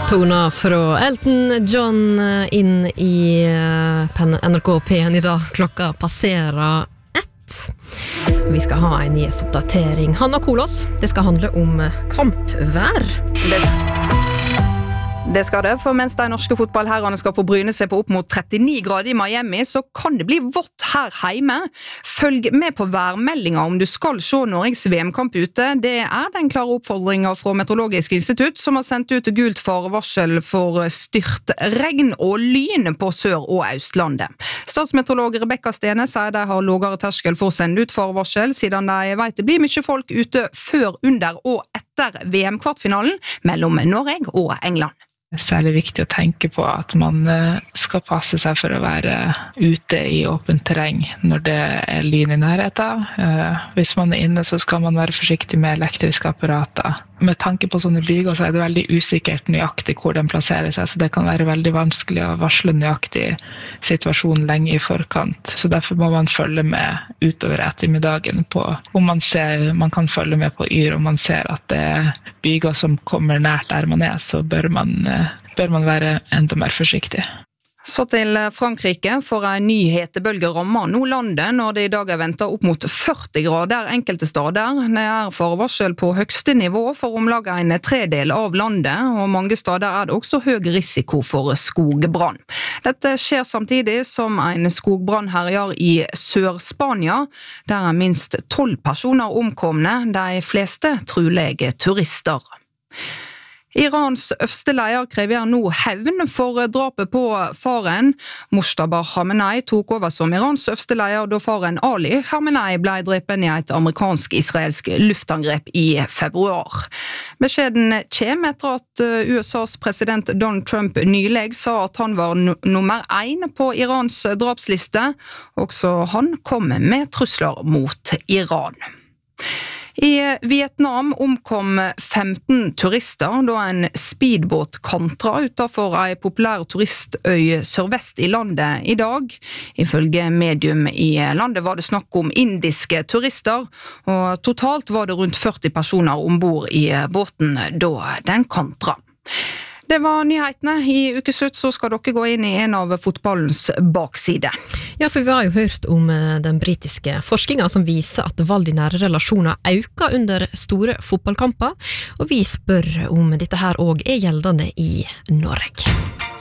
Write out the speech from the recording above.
Tona fra Elton John inn i NRK P1 I dag. Klokka passerer 1. Vi skal ha en nyhetsoppdatering. Hanna Kolos, det skal handle om kampvær. Det skal det, for mens de norske fotballherrene skal få bryne seg på opp mot 39 grader I Miami, så kan det bli vått her hjemme. Følg med på værmeldinga om du skal se Norges VM-kamp ute. Det den klare oppfordringen fra Meteorologisk institutt, som har sendt ut gult farevarsel for styrt regn og lyn på Sør- og Østlandet. Statsmeteorolog Rebecca Stene sier de har lavere terskel for å sende ut farevarsel, siden de vet det blir mye folk ute før, under og etter VM-kvartfinalen mellom Norge og England. Særlig viktig å tenke på at man skal passe seg for å være ute I åpent terreng når det lyn I nærheten. Hvis man inne så skal man være forsiktig med elektriske apparater. Med tanke på sånne byger så det veldig usikkert nøyaktig hvor den plasserer seg, så det kan være veldig vanskelig å varsle nøyaktig situasjon lenge I forkant. Så derfor må man følge med utover ettermiddagen på om man kan følge med på yr, om man ser at det byger som kommer nært der man så bør man være enda mer forsiktig. Så til Frankrike, for en ny hetebølge rammer nå landet når det I dag ventet opp mot 40 grader enkelte steder. Det forvarsel på høgste nivå for omlag en tredel av landet, og mange steder det også høy risiko for skogbrann. Dette skjer samtidig som en skogbrann herjer I Sør-Spania, der minst 12 personer omkomne, de fleste trolig turister. Irans øverste leder krever nå hevn for drapet på faren. Mojtaba Khamenei tok over som Irans øverste leder da faren Ali Khamenei ble drepen I et amerikansk-israelsk luftangrep I februar. Beskjeden kommer etter at USAs president Donald Trump nylig sa at han var nummer 1 på Irans drapsliste. Også han kom med trusler mot Iran. I Vietnam omkom 15 turister da en speedbåt kantra utenfor en populær turistøy sørvest I landet I dag. Ifølge medium I landet var det snakk om indiske turister, og totalt var det rundt 40 personer ombord I båten da den kantra. Det var nyhetene. I ukeslutt så skal dere gå inn I en av fotballens bakside. Ja, for vi har jo hørt om den britiske forskningen som viser at vold I nære relasjoner øker under store fotballkamper, og vi spør om dette her også gjeldende I Norge.